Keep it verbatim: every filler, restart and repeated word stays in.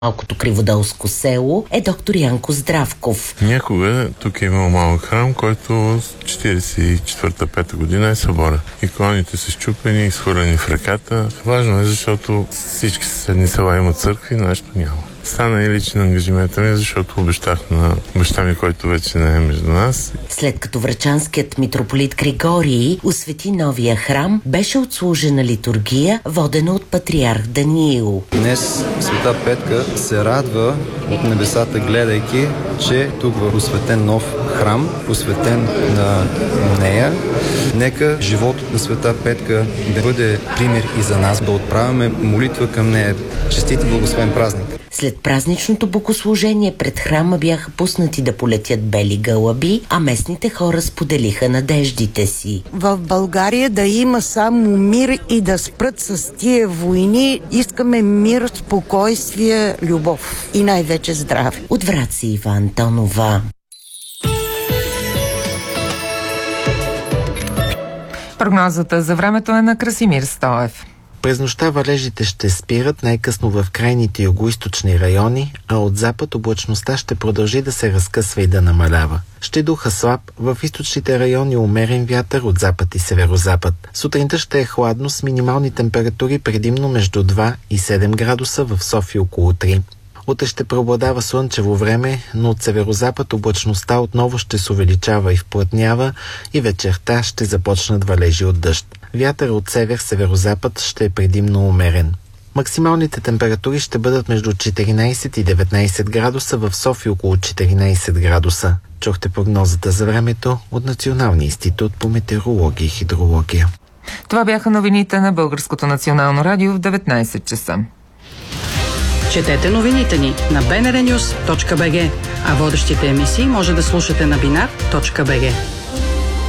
малкото криводолско село е доктор Янко Здравков. Някога тук е имал малък храм, който четиридесет и четвърта пета година е събора. Иконите са счупени, изхвърлени в реката. Важно е, защото всички съседни села имат църкви, нашето няма. Стана и личен ангажимент ми, защото обещах на баща ми, който вече не е между нас. След като врачанският митрополит Григорий освети новия храм, беше отслужена литургия, водена от патриарх Даниил. Днес Света Петка се радва от небесата, гледайки, че тук е осветен нов храм, посветен на нея. Нека животът на Света Петка да бъде пример и за нас, да отправяме молитва към нея. Честит и благословен празник! След празничното богослужение пред храма бяха пуснати да полетят бели гълъби, а местните хора споделиха надеждите си. В България да има само мир и да спрат с тия войни. Искаме мир, спокойствие, любов и най-вече здраве. От Враца Ива Антонова. Прогнозата за времето е на Красимир Стоев. През нощта валежите ще спират най-късно в крайните югоизточни райони, а от запад облачността ще продължи да се разкъсва и да намалява. Ще духа слаб, в източните райони умерен вятър от запад и северозапад. Сутринта ще е хладно с минимални температури предимно между два и седем градуса, в София около три. Утре ще преобладава слънчево време, но от северозапад облачността отново ще се увеличава и вплътнява и вечерта ще започнат валежи от дъжд. Вятър от север-северозапад ще е предимно умерен. Максималните температури ще бъдат между четиринайсет и деветнайсет градуса, в София около четиринайсет градуса. Чухте прогнозата за времето от Националния институт по метеорология и хидрология. Това бяха новините на Българското национално радио в деветнайсет часа. Четете новините ни на би ен ар нюз точка би джи, а водещите емисии може да слушате на бинар точка би джи.